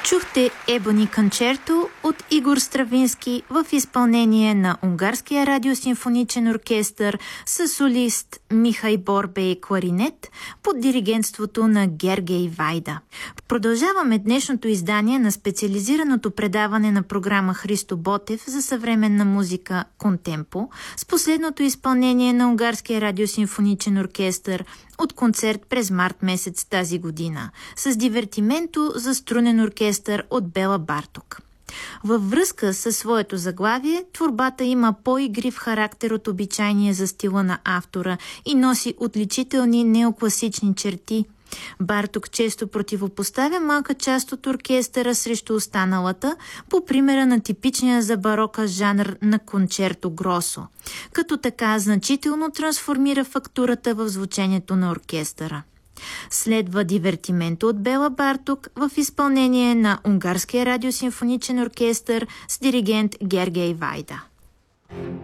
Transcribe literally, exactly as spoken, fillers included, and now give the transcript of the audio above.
Чухте Ебони Кончерто от Игор Стравински в изпълнение на Унгарския радиосимфоничен оркестър с солист Михай Борбей кларинет под диригентството на Гергей Вайда. Продължаваме днешното издание на специализираното предаване на програма Христо Ботев за съвременна музика Контемпо с последното изпълнение на Унгарския радиосимфоничен оркестър от концерт през март месец тази година с дивертименто за струнен оркестър от Бела Барток. Във връзка със своето заглавие, творбата има по-игрив характер от обичайния за стила на автора и носи отличителни неокласични черти. Барток често противопоставя малка част от оркестъра срещу останалата, по примера на типичния за барока жанр на кончерто гросо, като така значително трансформира фактурата в звучението на оркестъра. Следва дивертименто от Бела Барток в изпълнение на Унгарския радиосимфоничен оркестър с диригент Гергей Вайда.